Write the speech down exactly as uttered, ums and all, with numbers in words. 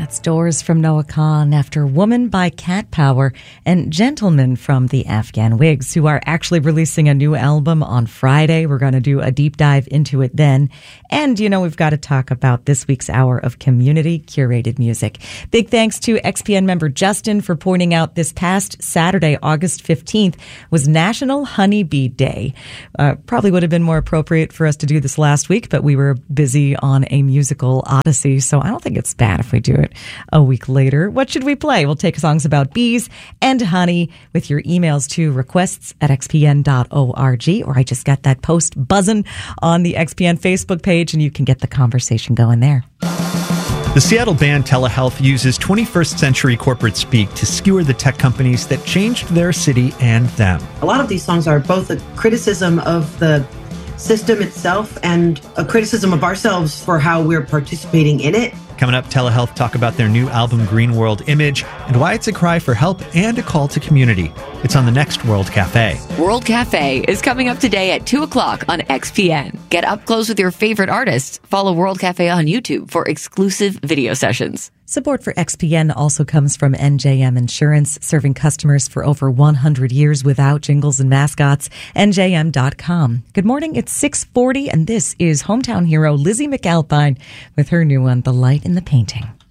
That's Doors from Noah Khan after Woman by Cat Power and Gentleman from the Afghan Wigs, who are actually releasing a new album on Friday. We're going to do a deep dive into it then. And, you know, we've got to talk about this week's hour of community curated music. Big thanks to X P N member Justin for pointing out this past Saturday, August fifteenth, was National Honeybee Day. Uh, probably would have been more appropriate for us to do this last week, but we were busy on a musical odyssey, so I don't think it's bad if we do it a week later. What should we play? We'll take songs about bees and honey with your emails to requests at x p n dot org, or I just got that post buzzing on the X P N Facebook page, and you can get the conversation going there. The Seattle band Telehealth uses twenty-first century corporate speak to skewer the tech companies that changed their city and them. A lot of these songs are both a criticism of the system itself and a criticism of ourselves for how we're participating in it. Coming up, Telehealth talk about their new album Green World Image and why it's a cry for help and a call to community. It's on the next World Cafe. World Cafe is coming up today at two o'clock on X P N. Get up close with your favorite artists. Follow World Cafe on YouTube for exclusive video sessions. Support for X P N also comes from N J M Insurance, serving customers for over one hundred years without jingles and mascots. N J M dot com. Good morning, it's six forty, and this is hometown hero Lizzie McAlpine with her new one, The Light in the Painting.